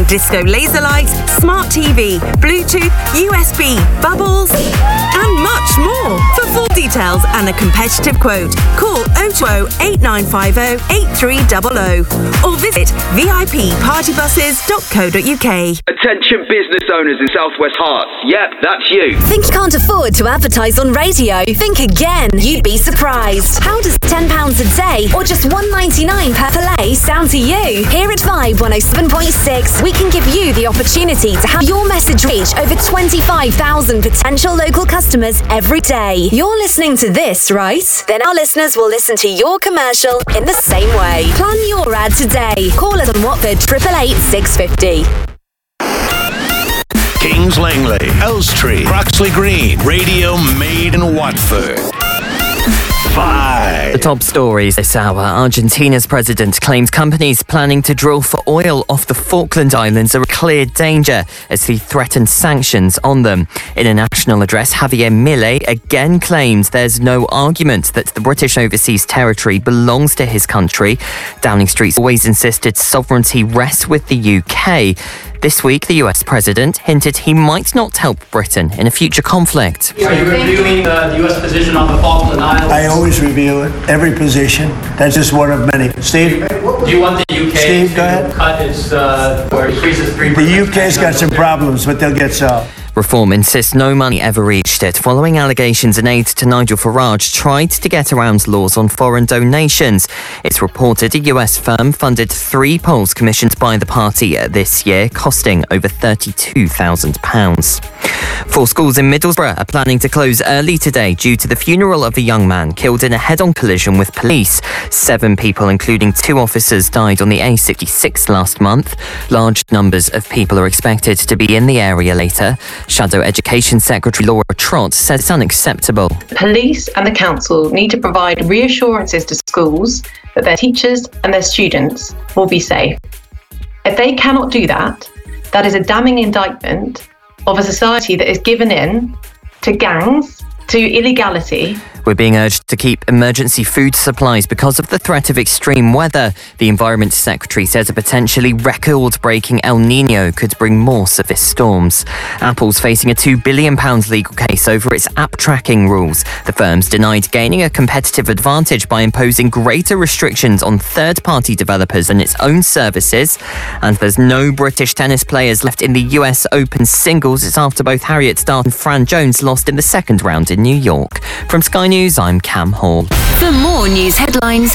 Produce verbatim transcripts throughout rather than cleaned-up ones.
disco laser lights, smart T V, Bluetooth, U S B, bubbles, and much more. For full details and a competitive quote, call oh two oh, eight nine five oh, eight three zero zero or visit v i p party buses dot co dot u k. Attention business owners in Southwest Hearts. Yep, that's you. Think you can't afford to advertise on radio? Think again. You'd be surprised. How does ten pounds a day or just one pound ninety-nine per play sound to you? Here at Vibe one oh seven point six, we can give you the opportunity to have your message reach over twenty-five thousand potential local customers every day. You're listening to this, right? Then our listeners will listen to your commercial in the same way. Plan your ad today. Call us on Watford triple eight six fifty. Kings Langley, Elstree, Croxley Green, Radio Made in Watford. Five. The top stories this hour. Argentina's president claims companies planning to drill for oil off the Falkland Islands are a clear danger as he threatened sanctions on them. In a national address, Javier Milei again claims there's no argument that the British overseas territory belongs to his country. Downing Street's always insisted sovereignty rests with the U K. This week, the U S president hinted he might not help Britain in a future conflict. Are you reviewing the U S position on the Falkland Islands? I always review it, every position. That's just one of many. Steve? Do you want the U K Steve, to go ahead. cut its, uh, or increase its three percent? The U K's got some problems, but they'll get solved. Reform insists no money ever reached it, following allegations an aide to Nigel Farage tried to get around laws on foreign donations. It's reported a U S firm funded three polls commissioned by the party this year, costing over thirty-two thousand pounds. Four schools in Middlesbrough are planning to close early today due to the funeral of a young man killed in a head-on collision with police. Seven people, including two officers, died on the A sixty-six last month. Large numbers of people are expected to be in the area later. Shadow Education Secretary Laura Trott says it's unacceptable. Police and the council need to provide reassurances to schools that their teachers and their students will be safe. If they cannot do that, that is a damning indictment of a society that is given in to gangs, to illegality. We're being urged to keep emergency food supplies because of the threat of extreme weather. The Environment Secretary says a potentially record-breaking El Nino could bring more severe storms. Apple's facing a two billion pounds legal case over its app tracking rules. The firm's denied gaining a competitive advantage by imposing greater restrictions on third-party developers and its own services. And there's no British tennis players left in the U S Open singles. It's after both Harriet Dart and Fran Jones lost in the second round in New York. From Sky News, I'm Cam Hall. For more news headlines,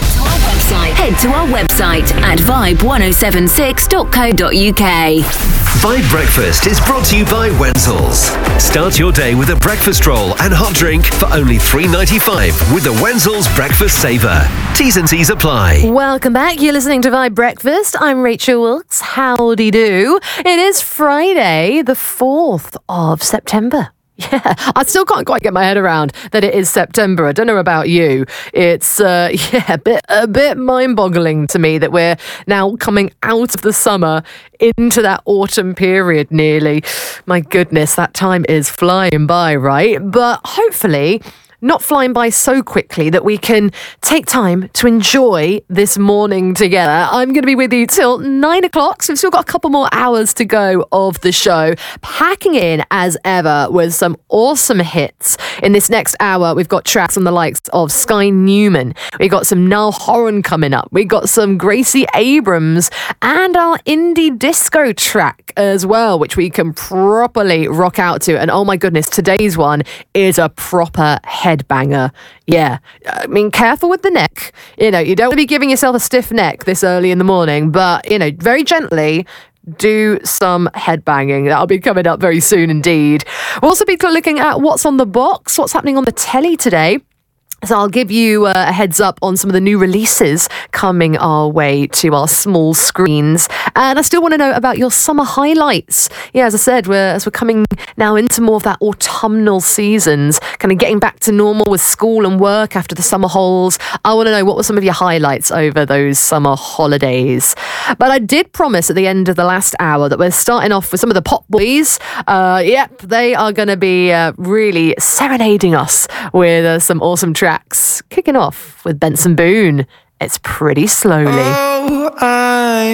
head to our website at vibe one oh seven six dot co dot u k. Vibe Breakfast is brought to you by Wenzel's. Start your day with a breakfast roll and hot drink for only three ninety-five with the Wenzel's Breakfast Saver. T's and C's apply. Welcome back. You're listening to Vibe Breakfast. I'm Rachel Wilkes. Howdy do. It is Friday, the fourth of September. Yeah, I still can't quite get my head around that it is September. I don't know about you. It's uh, yeah, a bit a bit mind-boggling to me that we're now coming out of the summer into that autumn period nearly. My goodness, that time is flying by, right? But hopefully not flying by so quickly that we can take time to enjoy this morning together. I'm going to be with you till nine o'clock, so we've still got a couple more hours to go of the show. Packing in, as ever, with some awesome hits. In this next hour, we've got tracks on the likes of Sky Newman. We've got some Niall Horan coming up. We've got some Gracie Abrams and our indie disco track as well, which we can properly rock out to. And oh my goodness, today's one is a proper headbanger. Yeah, I mean, careful with the neck. You know, you don't want to be giving yourself a stiff neck this early in the morning, but, you know, very gently do some headbanging. That'll be coming up very soon indeed. We'll also be looking at what's on the box, what's happening on the telly today. So I'll give you uh, a heads up on some of the new releases coming our way to our small screens. And I still want to know about your summer highlights. Yeah, as I said, we're, as we're coming now into more of that autumnal seasons, kind of getting back to normal with school and work after the summer holes. I want to know what were some of your highlights over those summer holidays. But I did promise at the end of the last hour that we're starting off with some of the Pop Boys. Uh, yep, they are going to be uh, really serenading us with uh, some awesome tracks. Kicking off with Benson Boone. It's Pretty Slowly. Oh, I